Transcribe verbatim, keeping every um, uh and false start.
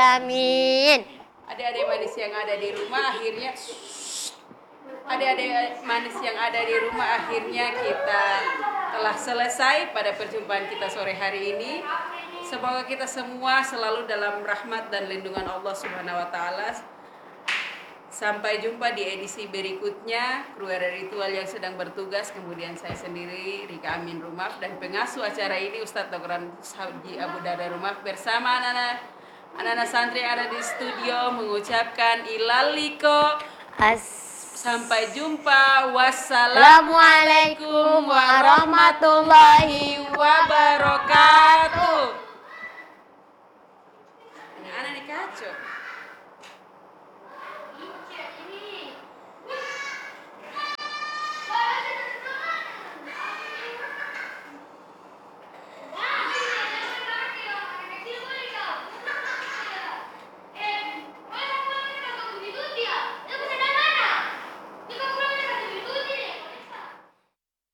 alamin. Adik-adik manis yang ada di rumah akhirnya Adik-adik manis yang ada di rumah akhirnya kita telah selesai pada perjumpaan kita sore hari ini. Semoga kita semua selalu dalam rahmat dan lindungan Allah Subhanahu wa taala. Sampai jumpa di edisi berikutnya. Keluarga ritual yang sedang bertugas, kemudian saya sendiri Rika Amin Rumaf, dan pengasuh acara ini Ustadz Doktor Haji Abu Dada Rumaf bersama anak-anak anak-anak santri yang ada di studio mengucapkan ilaliko. As Sampai jumpa. Assalamualaikum warahmatullahi wabarakatuh. Anak-anak nih kacau.